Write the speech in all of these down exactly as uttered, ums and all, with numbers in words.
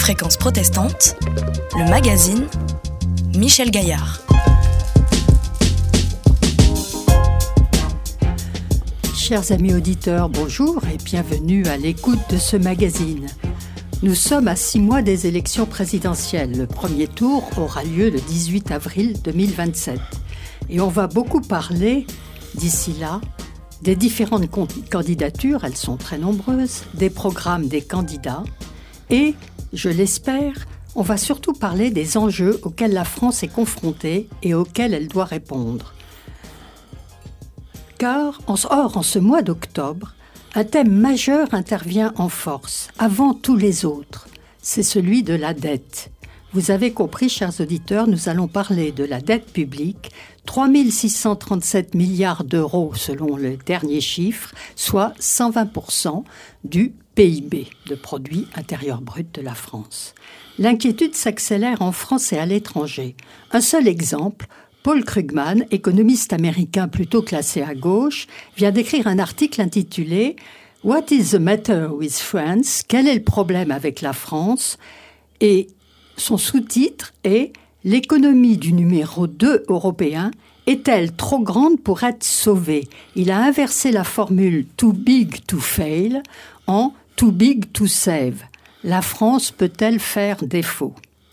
Fréquence protestante, le magazine Michel Gaillard. Chers amis auditeurs, bonjour et bienvenue à l'écoute de ce magazine. Nous sommes à six mois des élections présidentielles. Le premier tour aura lieu le dix-huit avril deux mille vingt-sept. Et on va beaucoup parler, d'ici là, des différentes candidatures, elles sont très nombreuses, des programmes des candidats et, je l'espère, on va surtout parler des enjeux auxquels la France est confrontée et auxquels elle doit répondre. Car, en, or, en ce mois d'octobre, un thème majeur intervient en force, avant tous les autres. C'est celui de la dette. Vous avez compris, chers auditeurs, nous allons parler de la dette publique, trois mille six cent trente-sept milliards d'euros selon les derniers chiffres, soit cent vingt pour cent du P I B, le produit intérieur brut de la France. L'inquiétude s'accélère en France et à l'étranger. Un seul exemple, Paul Krugman, économiste américain plutôt classé à gauche, vient d'écrire un article intitulé « What is the matter with France ? Quel est le problème avec la France ?» et son sous-titre est « L'économie du numéro deux européen est-elle trop grande pour être sauvée ?» Il a inversé la formule « too big to fail » en « too big to save ». La France peut-elle faire défaut ?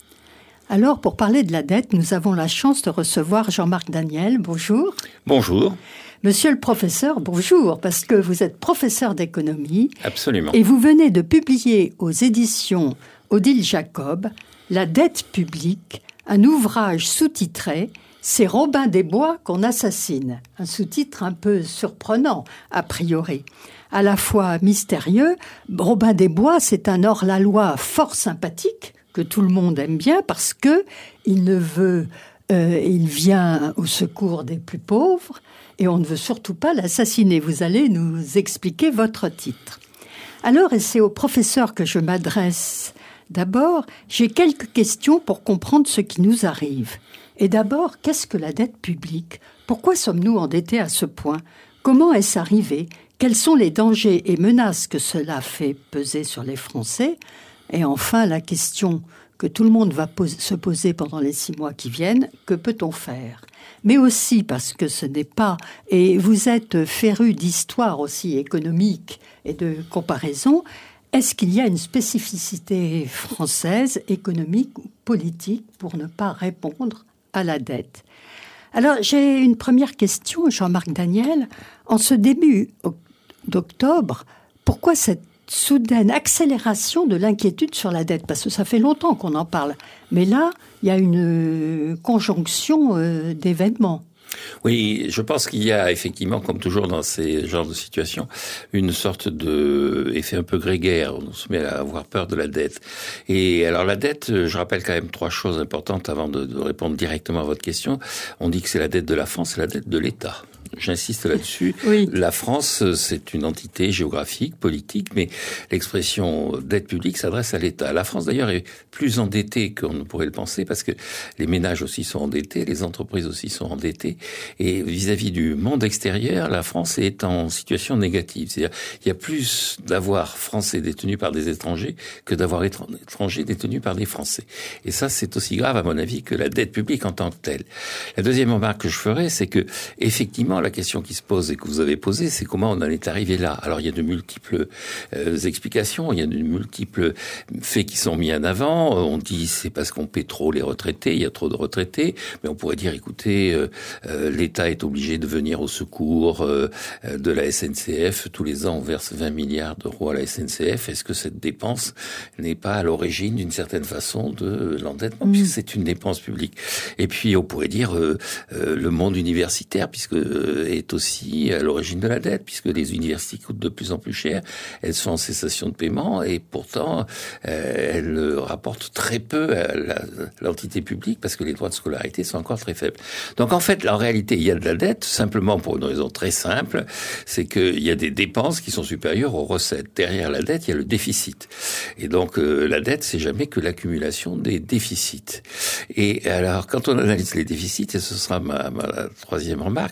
Alors, pour parler de la dette, nous avons la chance de recevoir Jean-Marc Daniel. Bonjour. Bonjour. Monsieur le professeur, bonjour, parce que vous êtes professeur d'économie. Absolument. Et vous venez de publier aux éditions Odile Jacob « La dette publique », un ouvrage sous-titré « C'est Robin des Bois qu'on assassine ». Un sous-titre un peu surprenant, a priori. À la fois mystérieux, Robin des Bois, c'est un hors-la-loi fort sympathique, que tout le monde aime bien parce que il ne veut, euh, il vient au secours des plus pauvres et on ne veut surtout pas l'assassiner. Vous allez nous expliquer votre titre. Alors, et c'est au professeur que je m'adresse. D'abord, j'ai quelques questions pour comprendre ce qui nous arrive. Et d'abord, qu'est-ce que la dette publique ? Pourquoi sommes-nous endettés à ce point ? Comment est-ce arrivé ? Quels sont les dangers et menaces que cela fait peser sur les Français ? Et enfin, la question que tout le monde va pose, se poser pendant les six mois qui viennent, que peut-on faire ? Mais aussi parce que ce n'est pas... Et vous êtes féru d'histoire aussi économique et de comparaison. Est-ce qu'il y a une spécificité française, économique ou politique, pour ne pas répondre à la dette ? Alors, j'ai une première question, Jean-Marc Daniel. En ce début d'octobre, pourquoi cette soudaine accélération de l'inquiétude sur la dette, parce que ça fait longtemps qu'on en parle. Mais là, il y a une conjonction euh, d'événements. Oui, je pense qu'il y a effectivement, comme toujours dans ces genres de situations, une sorte de effet un peu grégaire. On se met à avoir peur de la dette. Et alors la dette, je rappelle quand même trois choses importantes avant de, de répondre directement à votre question. On dit que c'est la dette de la France, c'est la dette de l'État. J'insiste là-dessus. Oui. La France, c'est une entité géographique, politique, mais l'expression dette publique s'adresse à l'État. La France, d'ailleurs, est plus endettée qu'on ne pourrait le penser parce que les ménages aussi sont endettés, les entreprises aussi sont endettées. Et vis-à-vis du monde extérieur, la France est en situation négative. C'est-à-dire, il y a plus d'avoir français détenus par des étrangers que d'avoir étrangers détenus par des Français. Et ça, c'est aussi grave, à mon avis, que la dette publique en tant que telle. La deuxième remarque que je ferai, c'est que, effectivement, la question qui se pose et que vous avez posée, c'est comment on en est arrivé là. Alors, il y a de multiples euh, explications, il y a de multiples faits qui sont mis en avant. On dit c'est parce qu'on paie trop les retraités, il y a trop de retraités, mais on pourrait dire, écoutez, euh, euh, l'État est obligé de venir au secours euh, de la S N C F. Tous les ans, on verse vingt milliards d'euros à la S N C F. Est-ce que cette dépense n'est pas à l'origine, d'une certaine façon, de l'endettement, mmh. puisque c'est une dépense publique. Et puis, on pourrait dire euh, euh, le monde universitaire, puisque euh, est aussi à l'origine de la dette, puisque les universités coûtent de plus en plus cher, elles sont en cessation de paiement et pourtant euh, elles rapportent très peu à la, l'entité publique parce que les droits de scolarité sont encore très faibles. Donc en fait, en réalité, il y a de la dette simplement pour une raison très simple, c'est qu'il y a des dépenses qui sont supérieures aux recettes. Derrière la dette, il y a le déficit. Et donc euh, la dette, c'est jamais que l'accumulation des déficits. Et alors, quand on analyse les déficits, et ce sera ma, ma troisième remarque,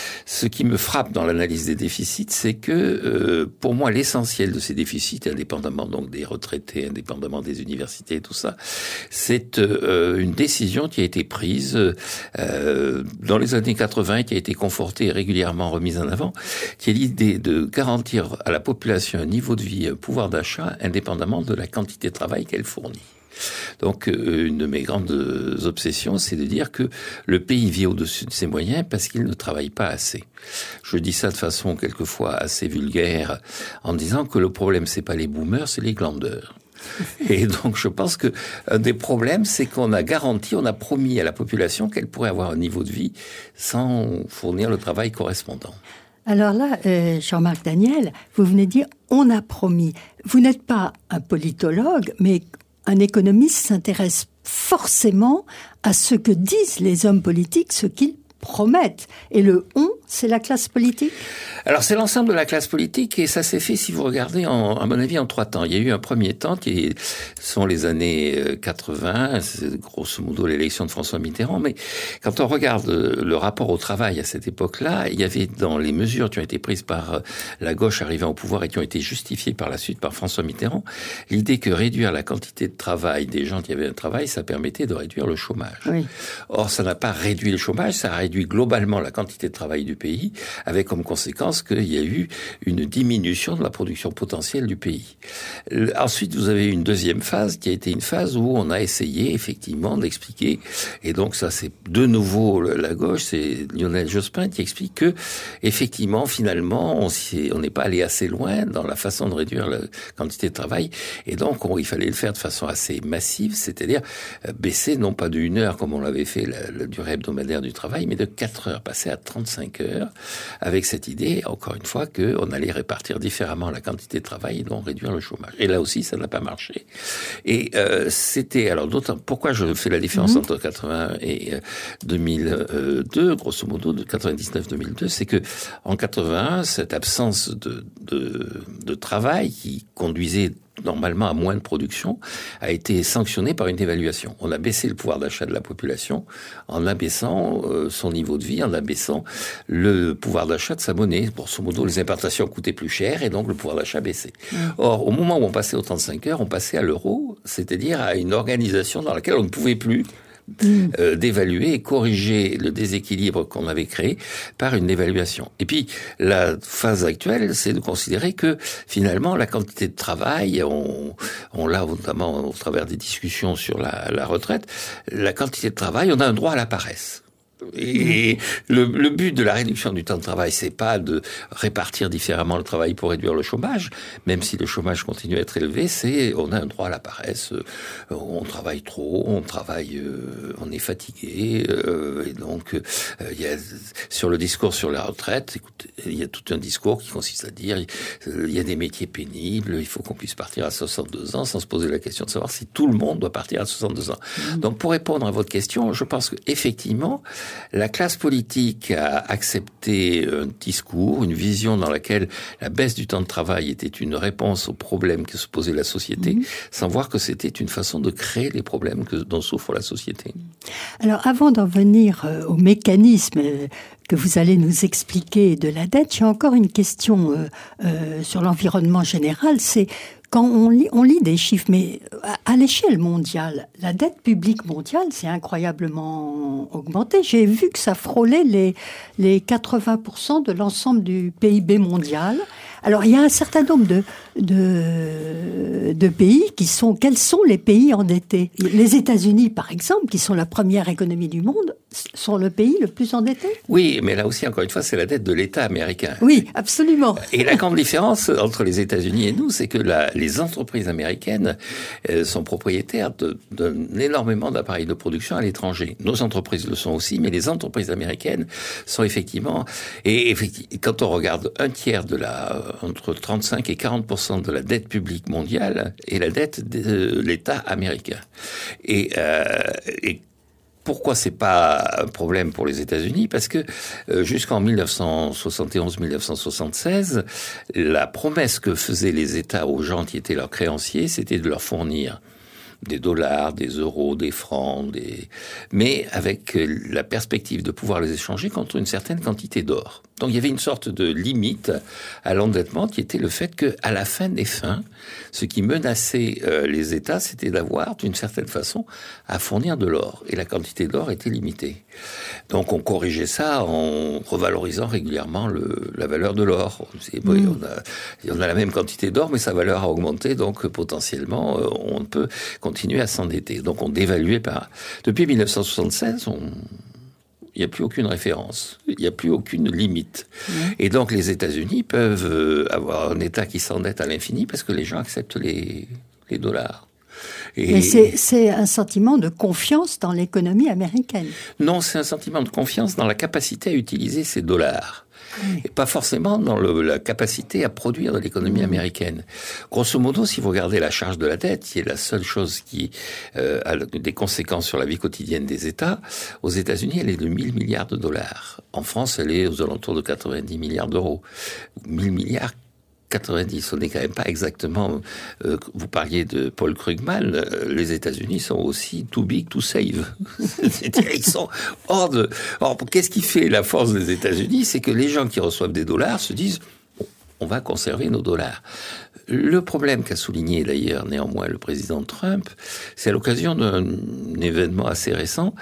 ce qui me frappe dans l'analyse des déficits, c'est que euh, pour moi l'essentiel de ces déficits, indépendamment donc des retraités, indépendamment des universités et tout ça, c'est euh, une décision qui a été prise euh, dans les années quatre-vingts et qui a été confortée et régulièrement remise en avant, qui est l'idée de garantir à la population un niveau de vie, un pouvoir d'achat indépendamment de la quantité de travail qu'elle fournit. Donc, une de mes grandes obsessions, c'est de dire que le pays vit au-dessus de ses moyens parce qu'il ne travaille pas assez. Je dis ça de façon quelquefois assez vulgaire, en disant que le problème, c'est pas les boomers, c'est les glandeurs. Et donc, je pense que un des problèmes, c'est qu'on a garanti, on a promis à la population qu'elle pourrait avoir un niveau de vie sans fournir le travail correspondant. Alors là, euh, Jean-Marc Daniel, vous venez de dire « on a promis ». Vous n'êtes pas un politologue, mais un économiste s'intéresse forcément à ce que disent les hommes politiques, ce qu'ils promettent. Et le « on », c'est la classe politique ? Alors, c'est l'ensemble de la classe politique et ça s'est fait, si vous regardez, en, à mon avis, en trois temps. Il y a eu un premier temps qui sont les années quatre-vingts, c'est grosso modo l'élection de François Mitterrand. Mais quand on regarde le rapport au travail à cette époque-là, il y avait dans les mesures qui ont été prises par la gauche arrivant au pouvoir et qui ont été justifiées par la suite par François Mitterrand, l'idée que réduire la quantité de travail des gens qui avaient un travail, ça permettait de réduire le chômage. Oui. Or, ça n'a pas réduit le chômage, ça a réduit globalement la quantité de travail du pays, avec comme conséquence qu'il y a eu une diminution de la production potentielle du pays. Ensuite, vous avez une deuxième phase qui a été une phase où on a essayé effectivement d'expliquer, et donc ça c'est de nouveau la gauche, c'est Lionel Jospin qui explique que effectivement, finalement, on on n'est pas allé assez loin dans la façon de réduire la quantité de travail, et donc on, il fallait le faire de façon assez massive, c'est-à-dire baisser non pas d'une heure comme on l'avait fait la, la durée hebdomadaire du travail, mais de quatre heures, passer à trente-cinq heures, avec cette idée, encore une fois, qu'on allait répartir différemment la quantité de travail et donc réduire le chômage. Et là aussi, ça n'a pas marché. Et euh, c'était, alors d'autant, pourquoi je fais la différence mmh. entre quatre-vingts et euh, deux mille deux, grosso modo, de quatre-vingt-dix-neuf deux mille deux, c'est que en quatre-vingt-un, cette absence de, de, de travail qui conduisait normalement à moins de production, a été sanctionné par une évaluation. On a baissé le pouvoir d'achat de la population en abaissant euh, son niveau de vie, en abaissant le pouvoir d'achat de sa monnaie. Grosso modo, les importations coûtaient plus cher et donc le pouvoir d'achat baissait. Mmh. Or, au moment où on passait aux trente-cinq heures, on passait à l'euro, c'est-à-dire à une organisation dans laquelle on ne pouvait plus Euh, d'évaluer et corriger le déséquilibre qu'on avait créé par une évaluation. Et puis, la phase actuelle, c'est de considérer que, finalement, la quantité de travail, on, on l'a notamment au travers des discussions sur la, la retraite, la quantité de travail, on a un droit à la paresse. Et le, le but de la réduction du temps de travail, c'est pas de répartir différemment le travail pour réduire le chômage, même si le chômage continue à être élevé, c'est on a un droit à la paresse, on travaille trop, on travaille, euh, on est fatigué, euh, et donc euh, il y a sur le discours sur la retraite, écoutez, il y a tout un discours qui consiste à dire euh, il y a des métiers pénibles, il faut qu'on puisse partir à soixante-deux ans sans se poser la question de savoir si tout le monde doit partir à soixante-deux ans. Mmh. Donc pour répondre à votre question, je pense que effectivement la classe politique a accepté un discours, une vision dans laquelle la baisse du temps de travail était une réponse aux problèmes que se posait la société, mmh. sans voir que c'était une façon de créer les problèmes que, dont souffre la société. Alors, avant d'en venir euh, au mécanisme euh, que vous allez nous expliquer de la dette, j'ai encore une question euh, euh, sur l'environnement général, c'est quand on lit, on lit des chiffres, mais à, à l'échelle mondiale, la dette publique mondiale s'est incroyablement augmentée. J'ai vu que ça frôlait les, les quatre-vingts pour cent de l'ensemble du P I B mondial. Alors, il y a un certain nombre de, de, de pays qui sont... Quels sont les pays endettés ? Les États-Unis, par exemple, qui sont la première économie du monde, sont le pays le plus endetté ? Oui, mais là aussi, encore une fois, c'est la dette de l'État américain. Oui, absolument. Et la grande différence entre les États-Unis et nous, c'est que la, les entreprises américaines euh, sont propriétaires de, d'énormément d'appareils de production à l'étranger. Nos entreprises le sont aussi, mais les entreprises américaines sont effectivement... Et effectivement, quand on regarde un tiers de la... entre trente-cinq et quarante pour cent de la dette publique mondiale et la dette de l'État américain. Et, euh, et pourquoi c'est pas un problème pour les États-Unis ? Parce que euh, jusqu'en dix-neuf cent soixante et onze dix-neuf cent soixante-seize, la promesse que faisaient les États aux gens qui étaient leurs créanciers, c'était de leur fournir des dollars, des euros, des francs, des... mais avec la perspective de pouvoir les échanger contre une certaine quantité d'or. Donc il y avait une sorte de limite à l'endettement qui était le fait qu'à la fin des fins, ce qui menaçait euh, les États, c'était d'avoir, d'une certaine façon, à fournir de l'or. Et la quantité d'or était limitée. Donc on corrigeait ça en revalorisant régulièrement le, la valeur de l'or. C'est, bon, mmh. on, a, on a la même quantité d'or, mais sa valeur a augmenté, donc potentiellement, euh, on peut continuer à s'endetter. Donc on dévaluait par... Depuis dix-neuf cent soixante-seize, on... il n'y a plus aucune référence, il n'y a plus aucune limite. Mmh. Et donc les États-Unis peuvent avoir un État qui s'endette à l'infini parce que les gens acceptent les, les dollars. Et Mais c'est, c'est un sentiment de confiance dans l'économie américaine. Non, c'est un sentiment de confiance dans la capacité à utiliser ces dollars. Oui. Et pas forcément dans le, la capacité à produire de l'économie mmh. américaine. Grosso modo, si vous regardez la charge de la dette, qui est la seule chose qui euh, a des conséquences sur la vie quotidienne des États, aux États-Unis, elle est de mille milliards de dollars. En France, elle est aux alentours de quatre-vingt-dix milliards d'euros. mille milliards quatre-vingt-dix, on n'est quand même pas exactement... Euh, vous parliez de Paul Krugman, euh, les États-Unis sont aussi too big to save. C'est-à-dire, ils sont hors de... Or, qu'est-ce qui fait la force des États-Unis? C'est que les gens qui reçoivent des dollars se disent on va conserver nos dollars. Le problème qu'a souligné d'ailleurs néanmoins le président Trump, c'est à l'occasion d'un événement assez récent,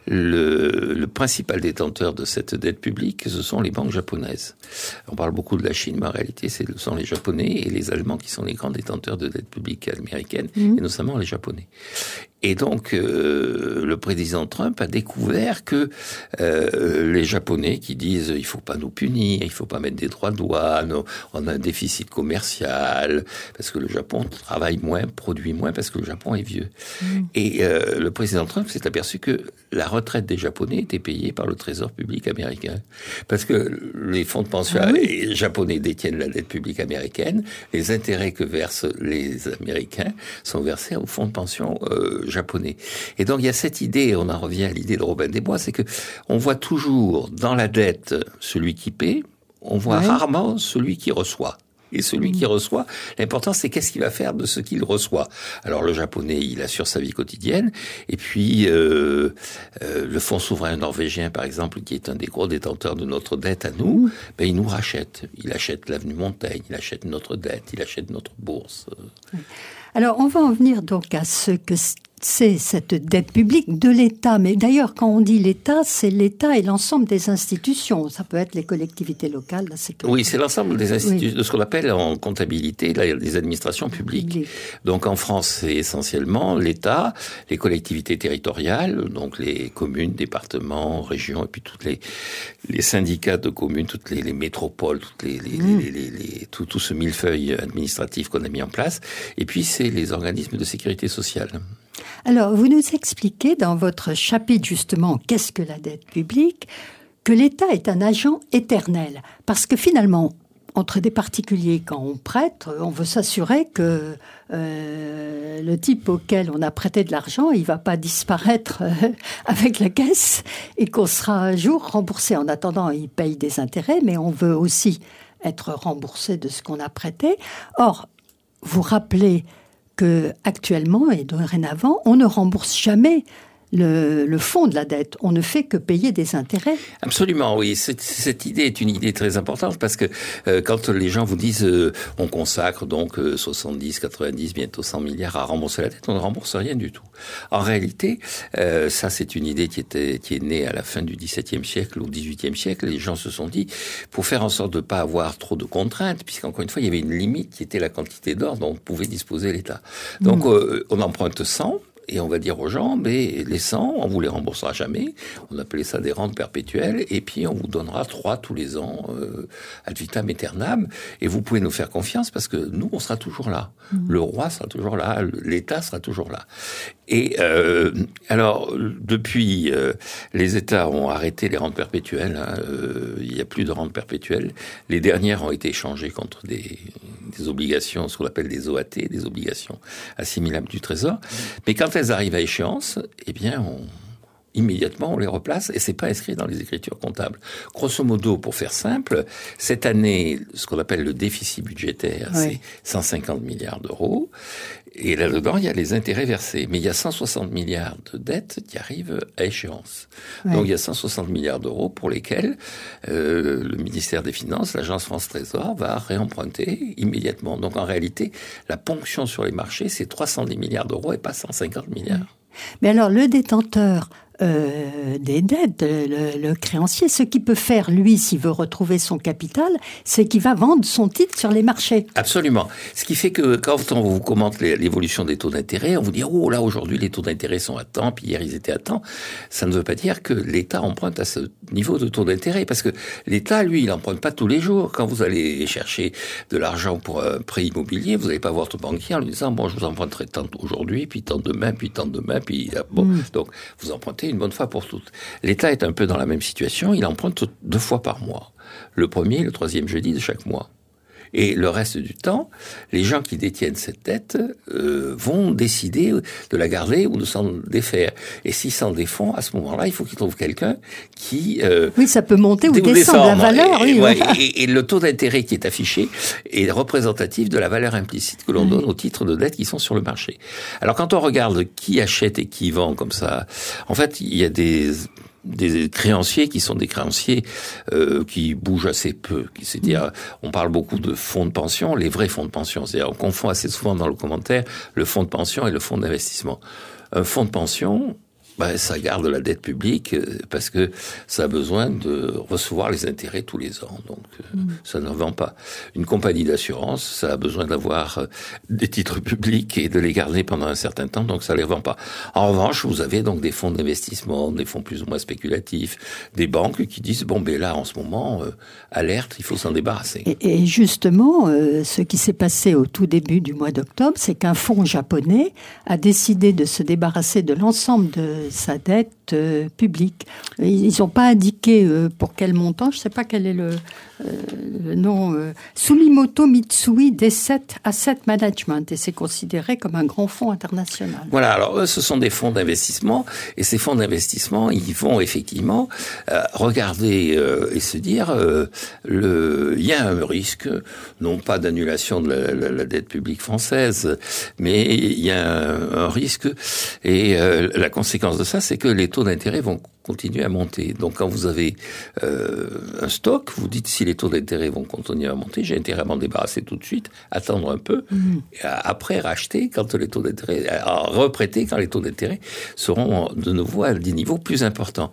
le, le principal détenteur de cette dette publique, ce sont les banques japonaises. On parle beaucoup de la Chine, mais en réalité, ce sont les Japonais et les Allemands qui sont les grands détenteurs de dette publique américaine, mmh. et notamment les Japonais. Et donc, euh, le président Trump a découvert que euh, les Japonais qui disent il faut pas nous punir, il faut pas mettre des droits de douane, on a un déficit commercial, parce que le Japon travaille moins, produit moins, parce que le Japon est vieux. Mmh. Et euh, le président Trump s'est aperçu que la retraite des Japonais était payée par le Trésor public américain. Parce que les fonds de pension ah oui. japonais détiennent la dette publique américaine, les intérêts que versent les Américains sont versés au fonds de pension euh, japonais. Et donc il y a cette idée, on en revient à l'idée de Robin des Bois, c'est que on voit toujours dans la dette celui qui paie, on voit ouais. rarement celui qui reçoit. Et celui mmh. qui reçoit, l'important c'est qu'est-ce qu'il va faire de ce qu'il reçoit. Alors le japonais, il assure sa vie quotidienne, et puis euh, euh, le fonds souverain norvégien, par exemple, qui est un des gros détenteurs de notre dette à nous, mmh. ben il nous rachète. Il achète l'avenue Montaigne, il achète notre dette, il achète notre bourse. Alors on va en venir donc à ce que c'est cette dette publique de l'État. Mais d'ailleurs, quand on dit l'État, c'est l'État et l'ensemble des institutions. Ça peut être les collectivités locales, la sécurité. Oui, c'est l'ensemble des institutions, oui. de ce qu'on appelle en comptabilité les administrations publiques. Public. Donc en France, c'est essentiellement l'État, les collectivités territoriales, donc les communes, départements, régions, et puis toutes les les syndicats de communes, toutes les, les métropoles, toutes les, les, mmh. les, les, les tout, tout ce millefeuille administratif qu'on a mis en place. Et puis c'est les organismes de sécurité sociale. Alors, vous nous expliquez dans votre chapitre, justement, « Qu'est-ce que la dette publique ?», que l'État est un agent éternel. Parce que finalement, entre des particuliers, quand on prête, on veut s'assurer que euh, le type auquel on a prêté de l'argent, il ne va pas disparaître euh, avec la caisse et qu'on sera un jour remboursé. En attendant, il paye des intérêts, mais on veut aussi être remboursé de ce qu'on a prêté. Or, vous rappelez que actuellement et dorénavant, on ne rembourse jamais le, le fond de la dette. On ne fait que payer des intérêts. Absolument, oui. Cette, cette idée est une idée très importante parce que euh, quand les gens vous disent euh, on consacre donc euh, soixante-dix, quatre-vingt-dix, bientôt cent milliards à rembourser la dette, on ne rembourse rien du tout. En réalité, euh, ça c'est une idée qui était qui est née à la fin du dix-septième siècle ou dix-huitième siècle. Les gens se sont dit pour faire en sorte de ne pas avoir trop de contraintes, puisqu'encore une fois il y avait une limite qui était la quantité d'or dont pouvait disposer l'État. Donc mmh. euh, on emprunte cent. Et on va dire aux gens, mais les cent, on vous les remboursera jamais. On appelait ça des rentes perpétuelles. Et puis, on vous donnera trois tous les ans, euh, ad vitam aeternam. Et vous pouvez nous faire confiance parce que nous, on sera toujours là. Mmh. Le roi sera toujours là. L'État sera toujours là. Et euh, alors, depuis, euh, les États ont arrêté les rentes perpétuelles. Hein, euh, il n'y a plus de rentes perpétuelles. Les dernières ont été échangées contre des, des obligations, ce qu'on appelle des O A T, des obligations assimilables du Trésor. Mais quand elles arrivent à échéance, eh bien, on, immédiatement, on les replace et c'est pas inscrit dans les écritures comptables. Grosso modo, pour faire simple, cette année, ce qu'on appelle le déficit budgétaire, oui. c'est cent cinquante milliards d'euros. Et là-dedans, il y a les intérêts versés. Mais il y a cent soixante milliards de dettes qui arrivent à échéance. Oui. Donc, il y a cent soixante milliards d'euros pour lesquels euh, le ministère des Finances, l'Agence France Trésor, va réemprunter immédiatement. Donc, en réalité, la ponction sur les marchés, c'est trois cent dix milliards d'euros et pas cent cinquante milliards. Oui. Mais alors, le détenteur euh, des dettes, le, le créancier, ce qu'il peut faire, lui, s'il veut retrouver son capital, c'est qu'il va vendre son titre sur les marchés. Absolument. Ce qui fait que quand on vous commente l'évolution des taux d'intérêt, on vous dit « Oh, là, aujourd'hui, les taux d'intérêt sont à temps, puis hier, ils étaient à temps ». Ça ne veut pas dire que l'État emprunte à ce niveau de taux d'intérêt, parce que l'État, lui, il n'emprunte pas tous les jours. Quand vous allez chercher de l'argent pour un prêt immobilier, vous n'allez pas voir votre banquier en lui disant « Bon, je vous emprunterai tant aujourd'hui, puis tant demain, puis tant demain, puis… » Bon, mmh. Donc, vous empruntez une bonne fois pour toutes. L'État est un peu dans la même situation, il emprunte deux fois par mois. Le premier et le troisième jeudi de chaque mois. Et le reste du temps, les gens qui détiennent cette dette euh, vont décider de la garder ou de s'en défaire. Et s'ils s'en défont, à ce moment-là, il faut qu'ils trouvent quelqu'un qui... Euh, oui, ça peut monter ou descendre la valeur. Et, oui, ouais, ouais. et, et le taux d'intérêt qui est affiché est représentatif de la valeur implicite que l'on mmh. donne aux titres de dette qui sont sur le marché. Alors quand on regarde qui achète et qui vend comme ça, en fait, il y a des... des créanciers qui sont des créanciers euh, qui bougent assez peu. C'est-à-dire, on parle beaucoup de fonds de pension, les vrais fonds de pension. C'est-à-dire, on confond assez souvent dans le commentaire le fonds de pension et le fonds d'investissement. Un fonds de pension, ben, ça garde la dette publique parce que ça a besoin de recevoir les intérêts tous les ans. Donc, mmh. ça ne vend pas. Une compagnie d'assurance, ça a besoin d'avoir des titres publics et de les garder pendant un certain temps, donc ça ne les vend pas. En revanche, vous avez donc des fonds d'investissement, des fonds plus ou moins spéculatifs, des banques qui disent, bon, ben là, en ce moment, euh, alerte, il faut s'en débarrasser. Et, et justement, euh, ce qui s'est passé au tout début du mois d'octobre, c'est qu'un fonds japonais a décidé de se débarrasser de l'ensemble de sa dette euh, publique. Ils n'ont pas indiqué euh, pour quel montant, je ne sais pas quel est le, euh, le nom, euh, Sumitomo Mitsui Asset Management, et c'est considéré comme un grand fonds international. Voilà, alors eux, ce sont des fonds d'investissement, et ces fonds d'investissement, ils vont effectivement euh, regarder euh, et se dire, euh, le, il y a un risque, non pas d'annulation de la, la, la dette publique française, mais il y a un, un risque, et euh, la conséquence de ça, c'est que les taux d'intérêt vont continuer à monter. Donc, quand vous avez euh, un stock, vous dites si les taux d'intérêt vont continuer à monter, j'ai intérêt à m'en débarrasser tout de suite, attendre un peu, mmh. et après racheter quand les taux d'intérêt, reprêter quand les taux d'intérêt seront de nouveau à des niveaux plus importants.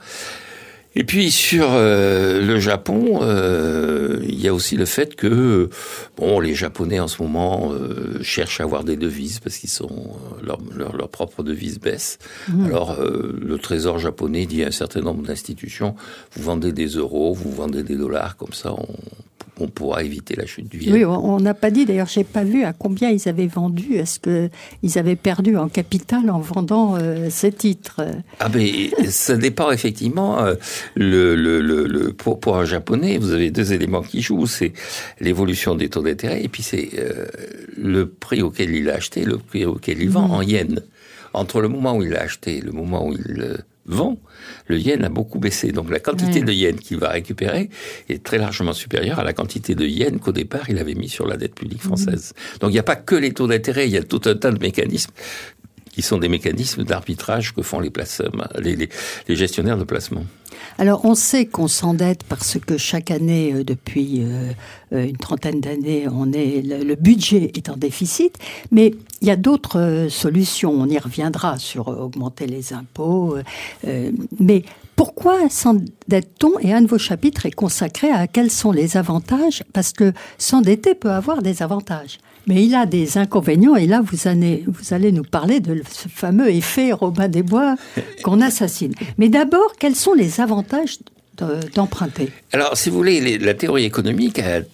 Et puis sur euh, le Japon, euh, il y a aussi le fait que bon, les Japonais en ce moment euh, cherchent à avoir des devises parce qu'ils sont euh, leur, leur, leur propre devise baisse. Mmh. Alors euh, le Trésor japonais dit à un certain nombre d'institutions, vous vendez des euros, vous vendez des dollars, comme ça on on pourra éviter la chute du yen. Oui, on n'a pas dit, d'ailleurs, j'ai pas vu à combien ils avaient vendu. Est-ce qu'ils avaient perdu en capital en vendant euh, ces titres? Ah ben, ça dépend effectivement. Euh, le, le, le, le, pour, pour un Japonais, vous avez deux éléments qui jouent. C'est l'évolution des taux d'intérêt et puis c'est euh, le prix auquel il a acheté, le prix auquel il vend mmh. en yens. Entre le moment où il a acheté et le moment où il euh, vend, le yen a beaucoup baissé. Donc la quantité ouais. de yens qu'il va récupérer est très largement supérieure à la quantité de yens qu'au départ il avait mis sur la dette publique française. Mmh. Donc il n'y a pas que les taux d'intérêt, il y a tout un tas de mécanismes qui sont des mécanismes d'arbitrage que font les, placements, les, les, les gestionnaires de placement. Alors, on sait qu'on s'endette parce que chaque année, euh, depuis euh, une trentaine d'années, on est le, le budget est en déficit. Mais il y a d'autres euh, solutions. On y reviendra sur euh, augmenter les impôts. Euh, mais pourquoi s'endette-t-on? Et un de vos chapitres est consacré à quels sont les avantages, parce que s'endetter peut avoir des avantages. Mais il a des inconvénients, et là, vous allez, vous allez nous parler de ce fameux effet Robin des Bois qu'on assassine. Mais d'abord, quels sont les avantages de, d'emprunter? Alors, si vous voulez, les, la théorie économique a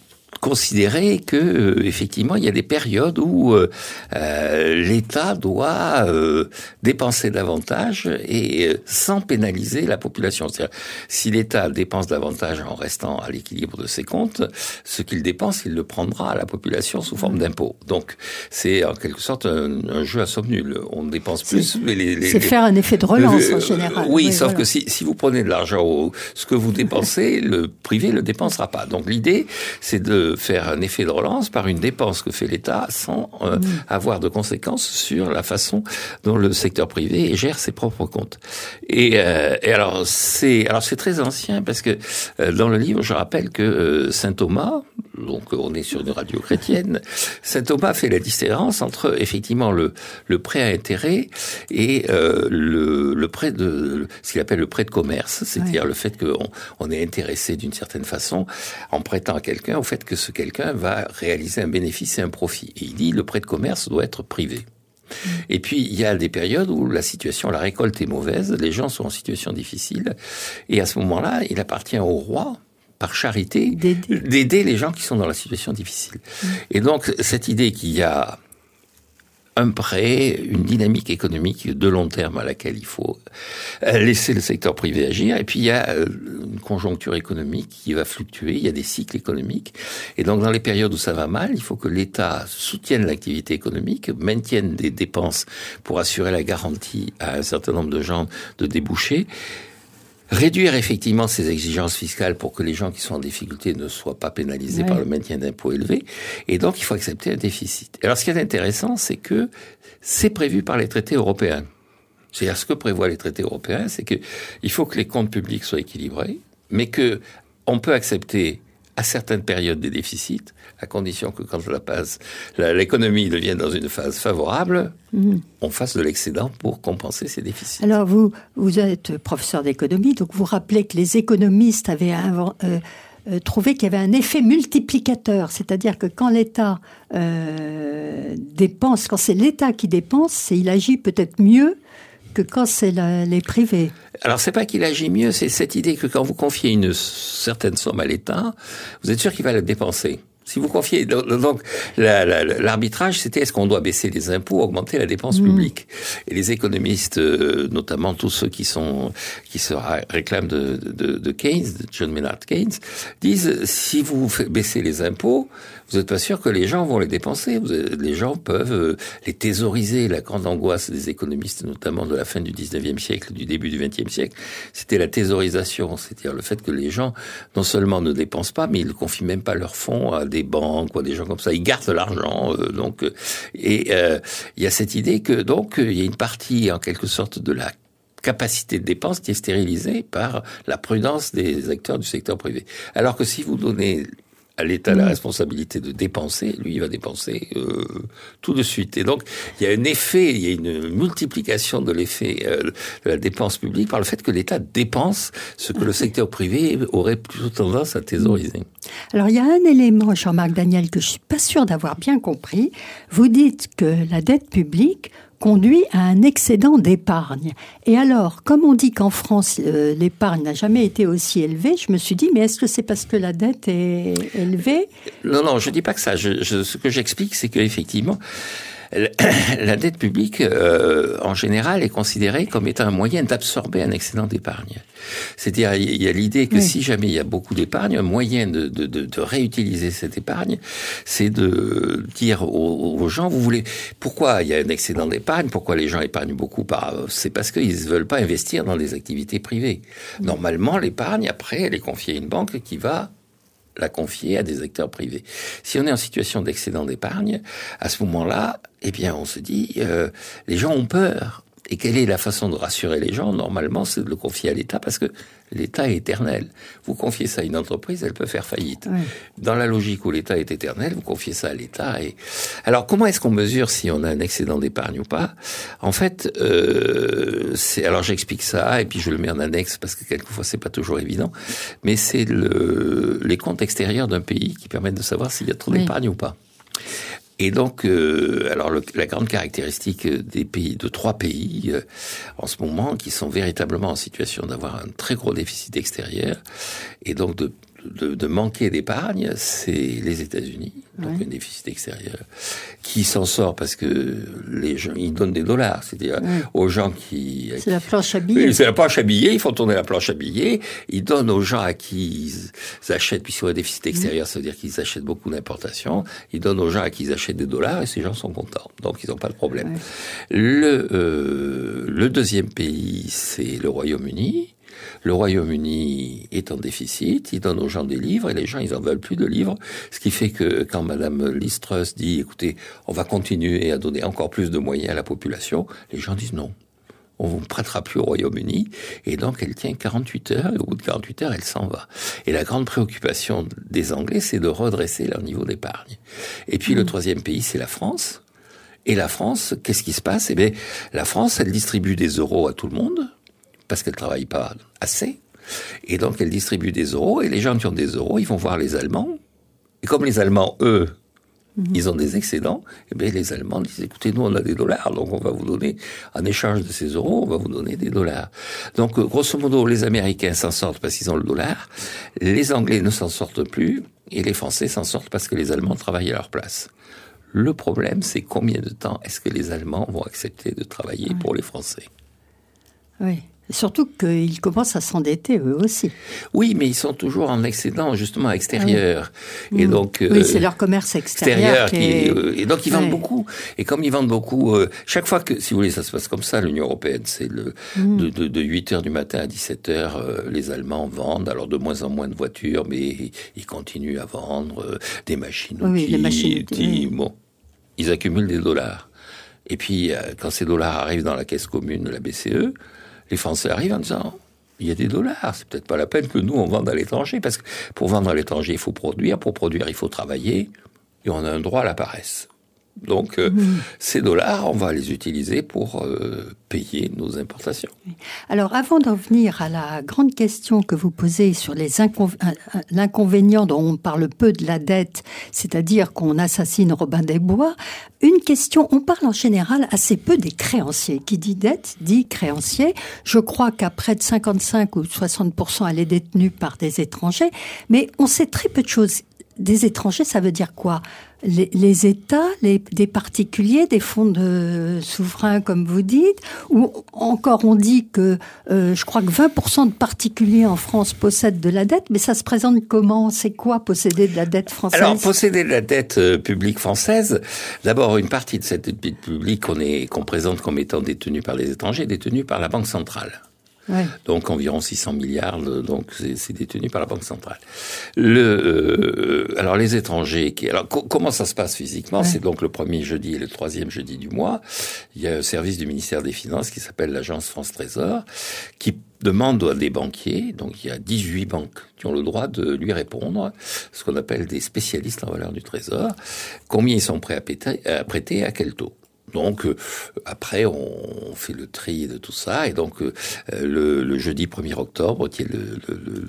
considérer que euh, effectivement il y a des périodes où euh, euh, l'État doit euh, dépenser davantage et euh, sans pénaliser la population. C'est-à-dire, si l'État dépense davantage en restant à l'équilibre de ses comptes, ce qu'il dépense, il le prendra à la population sous forme d'impôt. Donc c'est en quelque sorte un, un jeu à somme nulle. On dépense plus, mais les, les, c'est les, faire un effet de relance euh, en général. Oui, oui sauf voilà. que si, si vous prenez de l'argent, au, ce que vous dépensez, le privé le dépensera pas. Donc l'idée, c'est de faire un effet de relance par une dépense que fait l'État sans euh, mmh. avoir de conséquences sur la façon dont le secteur privé gère ses propres comptes. Et, euh, et alors c'est alors c'est très ancien parce que euh, dans le livre, je rappelle que euh, saint Thomas, donc on est sur une radio chrétienne, saint Thomas fait la différence entre effectivement le le prêt à intérêt et euh, le le prêt de ce qu'il appelle le prêt de commerce, c'est-à-dire ouais. le fait qu'on on est intéressé d'une certaine façon en prêtant à quelqu'un au fait que ce quelqu'un va réaliser un bénéfice et un profit. Et il dit le prêt de commerce doit être privé. Mmh. Et puis, il y a des périodes où la situation, la récolte est mauvaise, les gens sont en situation difficile, et à ce moment-là, il appartient au roi, par charité, d'aider, d'aider les gens qui sont dans la situation difficile. Mmh. Et donc, cette idée qu'il y a un prêt, une dynamique économique de long terme à laquelle il faut laisser le secteur privé agir. Et puis, il y a une conjoncture économique qui va fluctuer, il y a des cycles économiques. Et donc, dans les périodes où ça va mal, il faut que l'État soutienne l'activité économique, maintienne des dépenses pour assurer la garantie à un certain nombre de gens de débouchés, réduire effectivement ces exigences fiscales pour que les gens qui sont en difficulté ne soient pas pénalisés ouais. par le maintien d'impôts élevés. Et donc, il faut accepter un déficit. Alors, ce qui est intéressant, c'est que c'est prévu par les traités européens. C'est-à-dire, ce que prévoient les traités européens, c'est que il faut que les comptes publics soient équilibrés, mais que on peut accepter à certaines périodes des déficits, à condition que quand la phase, la, l'économie devienne dans une phase favorable, mmh. on fasse de l'excédent pour compenser ces déficits. Alors, vous, vous êtes professeur d'économie, donc vous rappelez que les économistes avaient invent, euh, euh, trouvé qu'il y avait un effet multiplicateur, c'est-à-dire que quand l'État euh, dépense, quand c'est l'État qui dépense, c'est, il agit peut-être mieux que quand c'est la, les privés. Alors, c'est pas qu'il agit mieux, c'est cette idée que quand vous confiez une certaine somme à l'État, vous êtes sûr qu'il va la dépenser. Si vous confiez, donc, la, la, l'arbitrage, c'était est-ce qu'on doit baisser les impôts, augmenter la dépense mmh. publique. Et les économistes, notamment tous ceux qui sont, qui se réclament de, de, de Keynes, de John Maynard Keynes, disent, si vous baissez les impôts, vous n'êtes pas sûr que les gens vont les dépenser. Vous, les gens peuvent les thésauriser. La grande angoisse des économistes, notamment de la fin du dix-neuvième siècle, du début du vingtième siècle, c'était la thésaurisation. C'est-à-dire le fait que les gens, non seulement ne dépensent pas, mais ils ne confient même pas leurs fonds à des banques ou à des gens comme ça. Ils gardent l'argent. Euh, donc, et euh, il y a cette idée que, donc, il y a une partie, en quelque sorte, de la capacité de dépense qui est stérilisée par la prudence des acteurs du secteur privé. Alors que si vous donnez à l'État mmh. la responsabilité de dépenser, lui, il va dépenser euh, tout de suite. Et donc, il y a un effet, il y a une multiplication de l'effet euh, de la dépense publique par le fait que l'État dépense ce que le secteur privé aurait plutôt tendance à thésauriser. Alors, il y a un élément, Jean-Marc Daniel, que je suis pas sûr d'avoir bien compris. Vous dites que la dette publique conduit à un excédent d'épargne. Et alors, comme on dit qu'en France, euh, l'épargne n'a jamais été aussi élevée, je me suis dit, mais est-ce que c'est parce que la dette est élevée ? Non, non, je dis pas que ça. Je, je, ce que j'explique, c'est qu'effectivement, la dette publique, euh, en général, est considérée comme étant un moyen d'absorber un excédent d'épargne. C'est-à-dire, il y a l'idée que oui. si jamais il y a beaucoup d'épargne, un moyen de, de, de, de réutiliser cette épargne, c'est de dire aux, aux gens, vous voulez, pourquoi il y a un excédent d'épargne, pourquoi les gens épargnent beaucoup, c'est parce qu'ils ne veulent pas investir dans des activités privées. Oui. Normalement, l'épargne, après, elle est confiée à une banque qui va la confier à des acteurs privés. Si on est en situation d'excédent d'épargne, à ce moment-là, eh bien, on se dit, euh, les gens ont peur. Et quelle est la façon de rassurer les gens ? Normalement, c'est de le confier à l'État parce que l'État est éternel. Vous confiez ça à une entreprise, elle peut faire faillite. Oui. Dans la logique où l'État est éternel, vous confiez ça à l'État. Et alors, comment est-ce qu'on mesure si on a un excédent d'épargne ou pas ? En fait, euh, c'est alors j'explique ça et puis je le mets en annexe parce que quelquefois c'est pas toujours évident. Mais c'est le les comptes extérieurs d'un pays qui permettent de savoir s'il y a trop oui. d'épargne ou pas. Et donc, euh, alors le, la grande caractéristique des pays, de trois pays euh, en ce moment, qui sont véritablement en situation d'avoir un très gros déficit extérieur, et donc de de, de manquer d'épargne, c'est les États-Unis, donc ouais. un déficit extérieur, qui s'en sort parce que les gens, ils donnent des dollars, c'est-à-dire ouais. aux gens qui... C'est la planche à billets. Oui, c'est la planche à billets, ils font tourner la planche à billets, ils donnent aux gens à qui ils achètent, puisqu'ils ont un déficit extérieur, ça veut dire qu'ils achètent beaucoup d'importations, ils donnent aux gens à qui ils achètent des dollars et ces gens sont contents, donc ils n'ont pas de problème. Ouais. Le, euh, le deuxième pays, c'est le Royaume-Uni. Le Royaume-Uni est en déficit, il donne aux gens des livres et les gens, ils en veulent plus de livres. Ce qui fait que quand Madame Liz Truss dit, écoutez, on va continuer à donner encore plus de moyens à la population, les gens disent non. On ne vous prêtera plus au Royaume-Uni. Et donc, elle tient quarante-huit heures, et au bout de quarante-huit heures, elle s'en va. Et la grande préoccupation des Anglais, c'est de redresser leur niveau d'épargne. Et puis, mmh. le troisième pays, c'est la France. Et la France, qu'est-ce qui se passe? Eh bien, la France, elle distribue des euros à tout le monde, parce qu'elle travaille pas assez. Et donc, elle distribue des euros, et les gens qui ont des euros, ils vont voir les Allemands. Et comme les Allemands, eux, mmh. ils ont des excédents, eh bien, les Allemands disent, écoutez, nous, on a des dollars, donc on va vous donner, en échange de ces euros, on va vous donner des dollars. Donc, grosso modo, les Américains s'en sortent parce qu'ils ont le dollar, les Anglais ne s'en sortent plus, et les Français s'en sortent parce que les Allemands travaillent à leur place. Le problème, c'est combien de temps est-ce que les Allemands vont accepter de travailler mmh. pour les Français? Oui. Surtout qu'ils commencent à s'endetter, eux aussi. Oui, mais ils sont toujours en excédent, justement, extérieur. Oui. Et mmh. donc, oui, euh, c'est leur commerce extérieur. extérieur qui est... Qui est, euh, et donc, ils vendent ouais. beaucoup. Et comme ils vendent beaucoup, euh, chaque fois que, si vous voulez, ça se passe comme ça, l'Union européenne, c'est le, mmh. de, de, de huit heures du matin à dix-sept heures, euh, les Allemands vendent, alors de moins en moins de voitures, mais ils continuent à vendre euh, des machines outils. Oui, des machines outils. Bon, ils accumulent des dollars. Et puis, euh, quand ces dollars arrivent dans la caisse commune de la B C E, les Français arrivent en disant, il y a des dollars, c'est peut-être pas la peine que nous, on vende à l'étranger, parce que pour vendre à l'étranger, il faut produire, pour produire, il faut travailler, et on a un droit à la paresse. Donc, euh, mmh. ces dollars, on va les utiliser pour euh, payer nos importations. Alors, avant d'en venir à la grande question que vous posez sur les inconv- l'inconvénient dont on parle peu de la dette, c'est-à-dire qu'on assassine Robin des Bois, une question, on parle en général assez peu des créanciers. Qui dit dette, dit créancier. Je crois qu'à près de cinquante-cinq ou soixante pour cent, elle est détenue par des étrangers, mais on sait très peu de choses. Des étrangers, ça veut dire quoi? Les, les États, les, des particuliers, des fonds de souverains, comme vous dites, ou encore on dit que, euh, je crois que vingt pour cent de particuliers en France possèdent de la dette, mais ça se présente comment? C'est quoi posséder de la dette française? Alors, posséder de la dette euh, publique française, d'abord, une partie de cette dette publique qu'on est, qu'on présente comme étant détenue par les étrangers, est détenue par la Banque centrale. Ouais. Donc environ six cents milliards, donc c'est, c'est détenu par la Banque centrale. Le, euh, alors les étrangers, qui, alors co- comment ça se passe physiquement? Ouais. C'est donc le premier jeudi et le troisième jeudi du mois. Il y a un service du ministère des Finances qui s'appelle l'Agence France Trésor, qui demande à des banquiers, donc il y a dix-huit banques qui ont le droit de lui répondre, ce qu'on appelle des spécialistes en valeur du Trésor, combien ils sont prêts à, péter, à prêter, à quel taux. Donc, euh, après, on fait le tri de tout ça. Et donc, euh, le, le jeudi premier octobre, qui est le, le,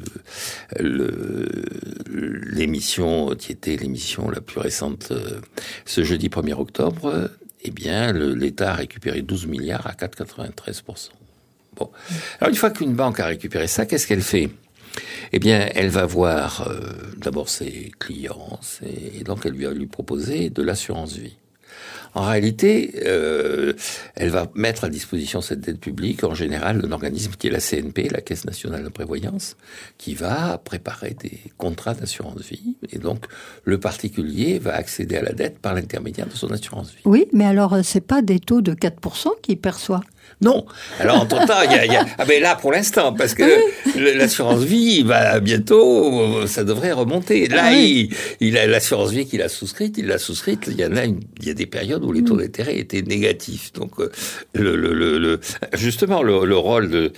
le, le, l'émission, qui était l'émission la plus récente, euh, ce jeudi premier octobre, euh, eh bien, le, l'État a récupéré douze milliards à quatre virgule quatre-vingt-treize pour cent. Bon. Alors, une fois qu'une banque a récupéré ça, qu'est-ce qu'elle fait? Eh bien, elle va voir euh, d'abord ses clients, et donc elle va lui proposer de l'assurance vie. En réalité, euh, elle va mettre à disposition cette dette publique, en général, d'un organisme qui est la C N P, la Caisse nationale de prévoyance, qui va préparer des contrats d'assurance vie. Et donc, le particulier va accéder à la dette par l'intermédiaire de son assurance vie. Oui, mais alors, c'est pas des taux de quatre pour cent qu'il perçoit? Non. Alors, entre-temps, il y a, il y a... Ah ben là, pour l'instant, parce que oui. l'assurance vie, bah, bientôt, ça devrait remonter. Là, ah oui. il, il a l'assurance vie qu'il a souscrite, il l'a souscrite. Il y en a, une, il y a des périodes où les taux d'intérêt étaient négatifs. Donc, le, le, le, le justement, le, le rôle de,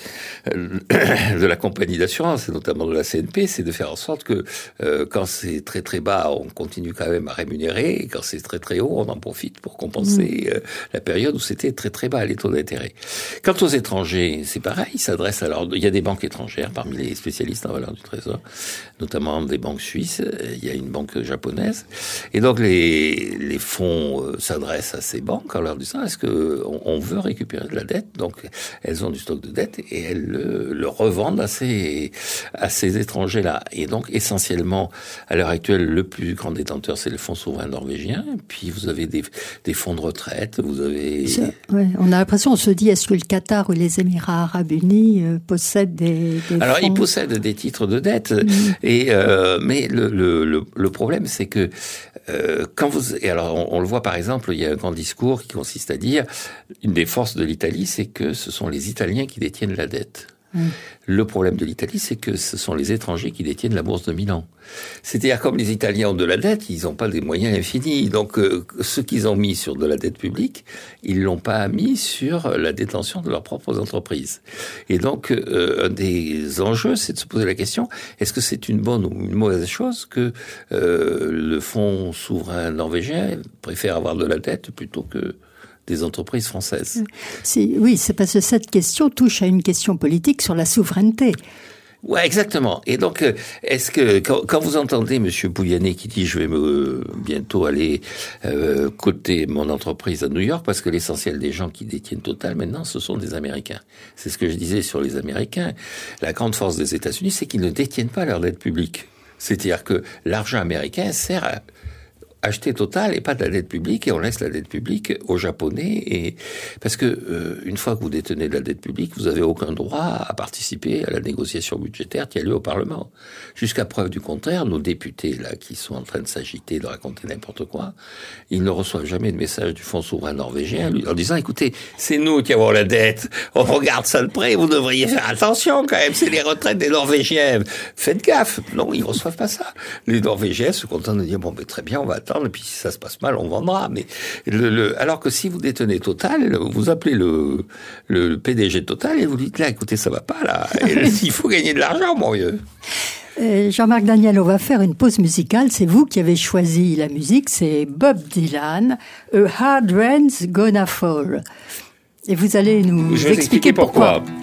de la compagnie d'assurance, et notamment de la C N P, c'est de faire en sorte que euh, quand c'est très très bas, on continue quand même à rémunérer, et quand c'est très très haut, on en profite pour compenser mmh. euh, la période où c'était très très bas les taux d'intérêt. Quant aux étrangers, c'est pareil, ils s'adressent alors, il y a des banques étrangères parmi les spécialistes en valeur du Trésor, notamment des banques suisses, il y a une banque japonaise, et donc les, les fonds euh, s'adressent s'adressent à ces banques en leur disant est-ce que on, on veut récupérer de la dette, donc elles ont du stock de dette et elles le, le revendent à ces, à ces étrangers-là. Et donc essentiellement, à l'heure actuelle, le plus grand détenteur, c'est le fonds souverain norvégien. Puis vous avez des, des fonds de retraite, vous avez... Ça, ouais, on a l'impression, on se dit, est-ce que le Qatar ou les Émirats arabes unis euh, possèdent des, des Alors, fonds... ils possèdent des titres de dette, mmh. et euh, mais le, le, le, le problème, c'est que euh, quand vous... Et alors, on, on le voit par exemple, il y a un grand discours qui consiste à dire, une des forces de l'Italie, c'est que ce sont les Italiens qui détiennent la dette. Mmh. Le problème de l'Italie, c'est que ce sont les étrangers qui détiennent la bourse de Milan. C'est-à-dire, comme les Italiens ont de la dette, ils n'ont pas des moyens infinis. Donc, euh, ce qu'ils ont mis sur de la dette publique, ils l'ont pas mis sur la détention de leurs propres entreprises. Et donc, euh, un des enjeux, c'est de se poser la question, est-ce que c'est une bonne ou une mauvaise chose que euh, le fonds souverain norvégien préfère avoir de la dette plutôt que des entreprises françaises. C'est, oui, c'est parce que cette question touche à une question politique sur la souveraineté. Ouais, exactement. Et donc, est-ce que quand, quand vous entendez Monsieur Pouyanné qui dit je vais me bientôt aller euh, coter mon entreprise à New York parce que l'essentiel des gens qui détiennent Total maintenant, ce sont des Américains. C'est ce que je disais sur les Américains. La grande force des États-Unis, c'est qu'ils ne détiennent pas leur dette publique. C'est-à-dire que l'argent américain sert à acheter Total et pas de la dette publique, et on laisse la dette publique aux Japonais, et parce que euh, une fois que vous détenez de la dette publique, vous avez aucun droit à participer à la négociation budgétaire qui a lieu au Parlement. Jusqu'à preuve du contraire, nos députés là qui sont en train de s'agiter, de raconter n'importe quoi, ils ne reçoivent jamais de message du Fonds souverain norvégien en disant écoutez, c'est nous qui avons la dette, on regarde ça de près, vous devriez faire attention quand même, c'est les retraites des Norvégiens, faites gaffe. Non, ils reçoivent pas ça. Les Norvégiens se contentent de dire bon ben très bien, on va attendre. Et puis si ça se passe mal, on vendra. Mais le, le, alors que si vous détenez Total, vous appelez le, le P D G de Total et vous dites là, écoutez, ça va pas là. Et, il faut gagner de l'argent, mon vieux. Euh, Jean-Marc Daniel, on va faire une pause musicale. C'est vous qui avez choisi la musique. C'est Bob Dylan, A Hard Rain's Gonna Fall. Et vous allez nous Je vais expliquer pourquoi. pourquoi.